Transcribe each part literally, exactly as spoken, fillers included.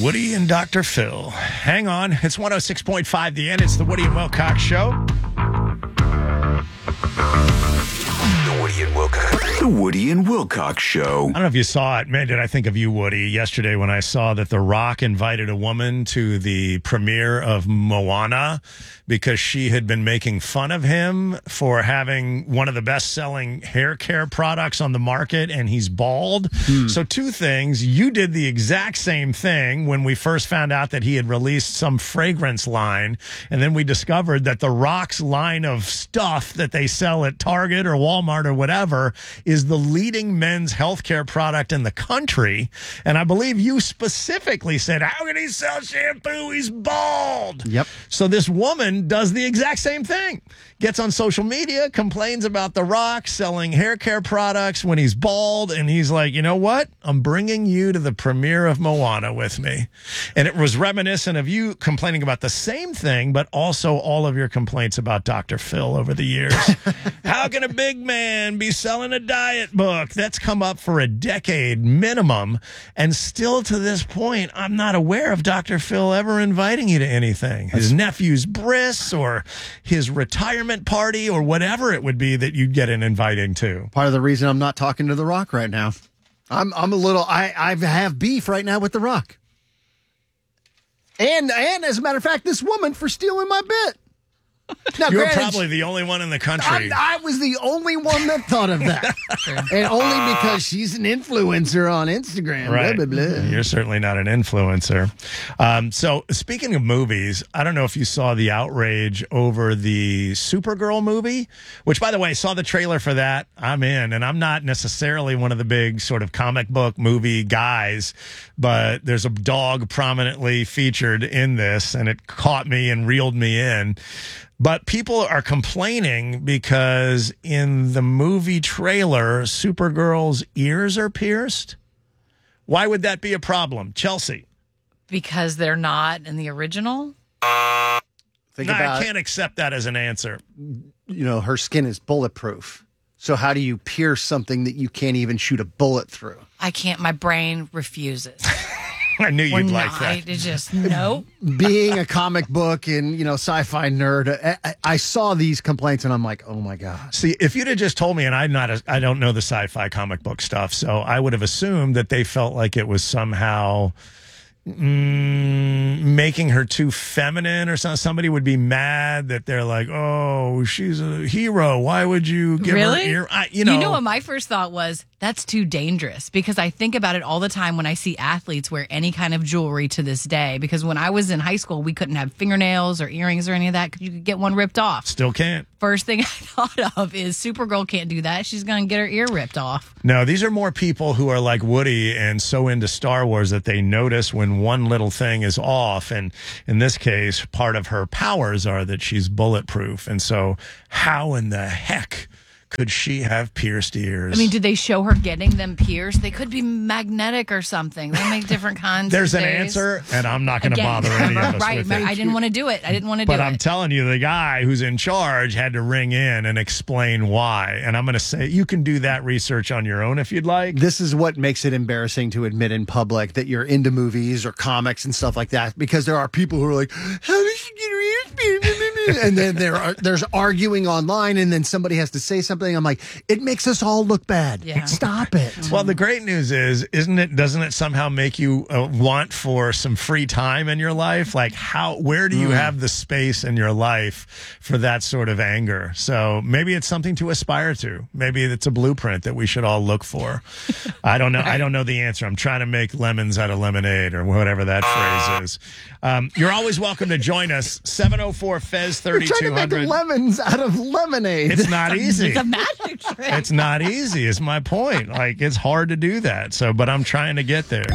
Woody and Doctor Phil. Hang on. It's one oh six point five The End. It's the Woody and Wilcox Show. The Woody and Wilcox. The Woody and Wilcox Show. I don't know if you saw it. Man, did I think of you, Woody, yesterday when I saw that The Rock invited a woman to the premiere of Moana because she had been making fun of him for having one of the best-selling hair care products on the market, and he's bald. Hmm. So two things. You did the exact same thing when we first found out that he had released some fragrance line, and then we discovered that The Rock's line of stuff that they sell at Target or Walmart or whatever is the leading men's healthcare product in the country. And I believe you specifically said, how can he sell shampoo? He's bald. Yep. So this woman does the exact same thing. Gets on social media, complains about The Rock selling hair care products when he's bald, and he's like, you know what? I'm bringing you to the premiere of Moana with me. And it was reminiscent of you complaining about the same thing, but also all of your complaints about Doctor Phil over the years. How can a big man be selling a diet book? That's come up for a decade minimum, and still to this point, I'm not aware of Doctor Phil ever inviting you to anything. His nephew's bris or his retirement party or whatever it would be that you'd get an inviting to. Part of the reason I'm not talking to The Rock right now. I'm I'm a little I I have beef right now with The Rock. And and as a matter of fact, this woman for stealing my bit. Now, You're granted, probably the only one in the country. I, I was the only one that thought of that. And only because she's an influencer on Instagram. Right. Blah, blah, blah. You're certainly not an influencer. Um, so speaking of movies, I don't know if you saw the outrage over the Supergirl movie, which, by the way, saw the trailer for that. I'm in, and I'm not necessarily one of the big sort of comic book movie guys, but there's a dog prominently featured in this, and it caught me and reeled me in. But people are complaining because in the movie trailer, Supergirl's ears are pierced. Why would that be a problem? Chelsea? Because they're not in the original? Think no, about, I can't accept that as an answer. You know, her skin is bulletproof. So how do you pierce something that you can't even shoot a bullet through? I can't. My brain refuses. I knew We're you'd not, like that. It just, no. Being a comic book and, you know, sci-fi nerd, I, I saw these complaints and I'm like, oh my God. See, if you'd have just told me, and I'm not, a, I don't know the sci-fi comic book stuff, so I would have assumed that they felt like it was somehow mm, making her too feminine or something. Somebody would be mad that they're like, oh, she's a hero. Why would you give really? her ear? I, you know, you know what my first thought was? That's too dangerous, because I think about it all the time when I see athletes wear any kind of jewelry to this day. Because when I was in high school, we couldn't have fingernails or earrings or any of that because you could get one ripped off. Still can't. First thing I thought of is Supergirl can't do that. She's going to get her ear ripped off. No, these are more people who are like Woody and so into Star Wars that they notice when one little thing is off. And in this case, part of her powers are that she's bulletproof. And so how in the heck could she have pierced ears? I mean, did they show her getting them pierced? They could be magnetic or something. They make different kinds. There's of an days. answer, and I'm not going to bother any of us right, with right. it. I didn't want to do it. I didn't want to do But it. I'm telling you, the guy who's in charge had to ring in and explain why. And I'm going to say, you can do that research on your own if you'd like. This is what makes it embarrassing to admit in public that you're into movies or comics and stuff like that, because there are people who are like, how did she get her ears pierced? And then there are, there's arguing online, and then somebody has to say something. I'm like, it makes us all look bad. Yeah. Stop it. Well, the great news is, isn't it, doesn't it somehow make you uh, want for some free time in your life? Like, how, where do you mm. have the space in your life for that sort of anger? So maybe it's something to aspire to. Maybe it's a blueprint that we should all look for. I don't know. I don't know the answer. I'm trying to make lemons out of lemonade or whatever that phrase is. Um, you're always welcome to join us. seven oh four Fez thirty-two hundred. You're trying to make lemons out of lemonade. It's not easy. It's a magic trick. It's not easy, is my point. Like, it's hard to do that. So, but I'm trying to get there.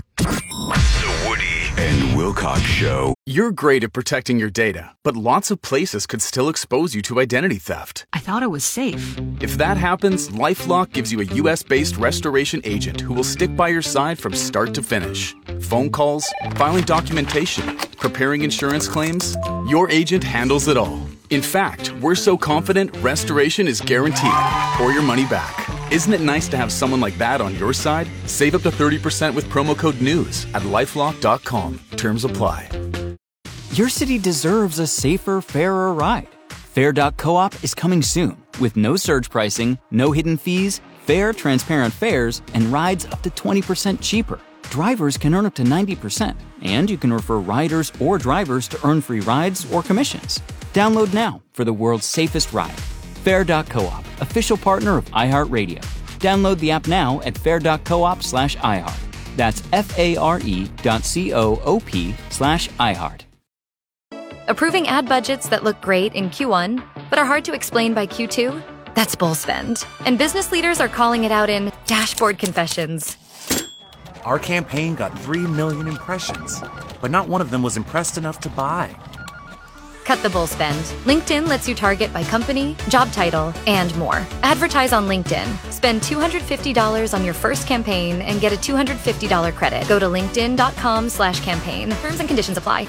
The Woody and Wilcox Show. You're great at protecting your data, but lots of places could still expose you to identity theft. I thought it was safe. If that happens, LifeLock gives you a U S-based restoration agent who will stick by your side from start to finish. Phone calls, filing documentation, preparing insurance claims, your agent handles it all. In fact, we're so confident restoration is guaranteed or your money back. Isn't it nice to have someone like that on your side? Save up to thirty percent with promo code NEWS at lifelock dot com. Terms apply. Your city deserves a safer, fairer ride. Fair dot coop is coming soon with no surge pricing, no hidden fees, fair, transparent fares, and rides up to twenty percent cheaper. Drivers can earn up to ninety percent, and you can refer riders or drivers to earn free rides or commissions. Download now for the world's safest ride. Fair dot coop, official partner of iHeartRadio. Download the app now at fair dot coop slash iHeart. That's F-A-R-E dot C-O-O-P slash iHeart. Approving ad budgets that look great in Q one, but are hard to explain by Q two? That's bull spend. And business leaders are calling it out in dashboard confessions. Our campaign got three million impressions, but not one of them was impressed enough to buy. Cut the bull spend. LinkedIn lets you target by company, job title, and more. Advertise on LinkedIn. Spend two hundred fifty dollars on your first campaign and get a two hundred fifty dollars credit. Go to linkedin.com slash campaign. Terms and conditions apply.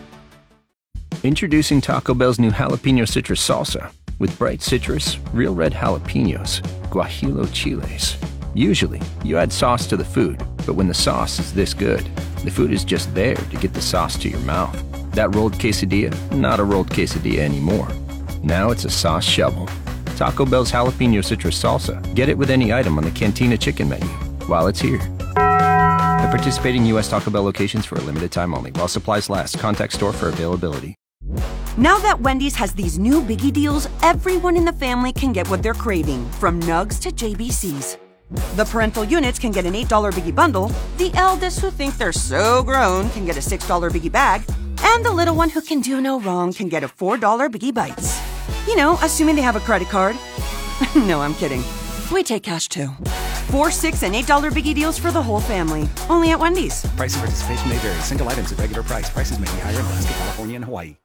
Introducing Taco Bell's new jalapeno citrus salsa. With bright citrus, real red jalapenos, guajillo chiles. Usually, you add sauce to the food, but when the sauce is this good, the food is just there to get the sauce to your mouth. That rolled quesadilla, not a rolled quesadilla anymore. Now it's a sauce shovel. Taco Bell's jalapeno citrus salsa. Get it with any item on the Cantina chicken menu while it's here. At participating U S Taco Bell locations for a limited time only. While supplies last, contact store for availability. Now that Wendy's has these new biggie deals, everyone in the family can get what they're craving, from nugs to J B Cs. The parental units can get an eight dollar biggie bundle, the eldest who think they're so grown can get a six dollar biggie bag, and the little one who can do no wrong can get a four dollar biggie bites. You know, assuming they have a credit card. No, I'm kidding. We take cash too. Four, six, and eight dollar biggie deals for the whole family. Only at Wendy's. Price and participation may vary. Single items at regular price. Prices may be higher in Alaska, California, and Hawaii.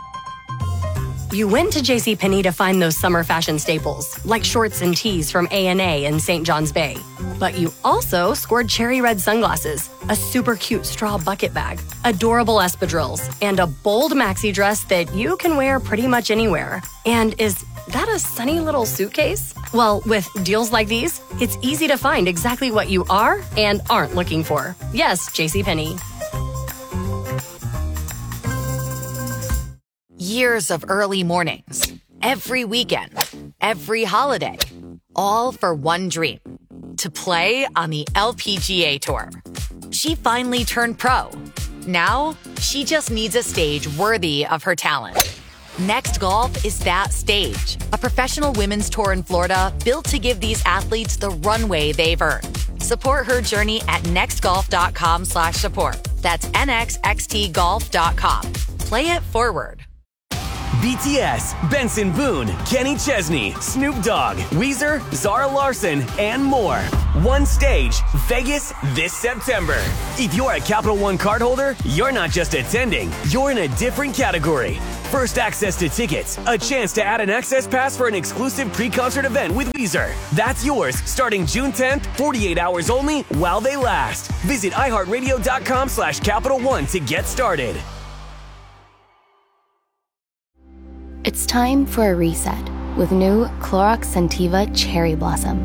You went to JCPenney to find those summer fashion staples, like shorts and tees from A and A in Saint John's Bay. But you also scored cherry red sunglasses, a super cute straw bucket bag, adorable espadrilles, and a bold maxi dress that you can wear pretty much anywhere. And is that a sunny little suitcase? Well, with deals like these, it's easy to find exactly what you are and aren't looking for. Yes, JCPenney. Years of early mornings, every weekend, every holiday, all for one dream, to play on the L P G A Tour. She finally turned pro. Now, she just needs a stage worthy of her talent. Next Golf is that stage, a professional women's tour in Florida built to give these athletes the runway they've earned. Support her journey at nextgolf.com slash support. That's N X X T golf dot com. Play it forward. B T S, Benson Boone, Kenny Chesney, Snoop Dogg, Weezer, Zara Larson, and more. One stage, Vegas this September. If you're a Capital One cardholder, you're not just attending, you're in a different category. First access to tickets, a chance to add an access pass for an exclusive pre-concert event with Weezer. That's yours starting June tenth, forty-eight hours only while they last. Visit iHeartRadio.com slash Capital One to get started. It's time for a reset with new Clorox Scentiva Cherry Blossom.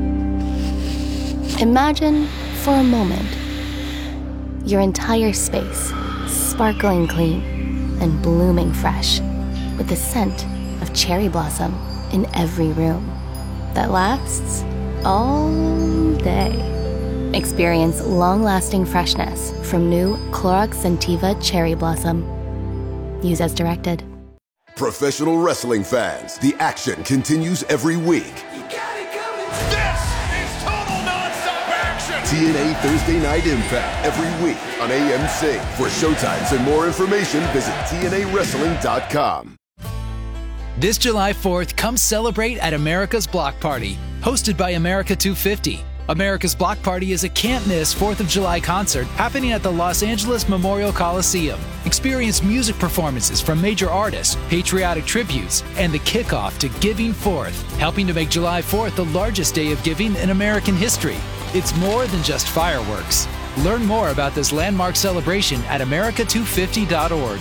Imagine, for a moment, your entire space sparkling clean and blooming fresh with the scent of cherry blossom in every room that lasts all day. Experience long-lasting freshness from new Clorox Scentiva Cherry Blossom. Use as directed. Professional wrestling fans, the action continues every week. You got it coming. This is total nonstop action. T N A Thursday Night Impact every week on A M C. For showtimes and more information, visit T N A wrestling dot com. This July fourth, come celebrate at America's Block Party, hosted by America two fifty. America's Block Party is a can't-miss fourth of July concert happening at the Los Angeles Memorial Coliseum. Experience music performances from major artists, patriotic tributes, and the kickoff to Giving Fourth, helping to make July fourth the largest day of giving in American history. It's more than just fireworks. Learn more about this landmark celebration at America two fifty dot org.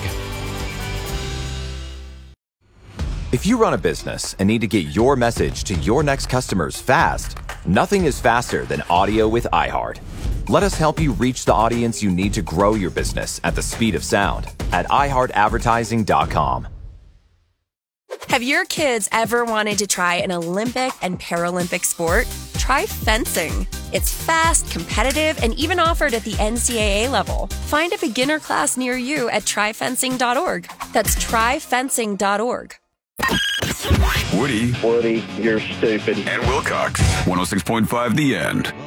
If you run a business and need to get your message to your next customers fast, Nothing is faster than audio with iHeart. Let us help you reach the audience you need to grow your business at the speed of sound at i heart advertising dot com. Have your kids ever wanted to try an Olympic and Paralympic sport? Try fencing. It's fast, competitive, and even offered at the N C double A level. Find a beginner class near you at try fencing dot org. That's try fencing dot org. Woody. Woody, you're stupid. And Wilcox. one oh six point five The End.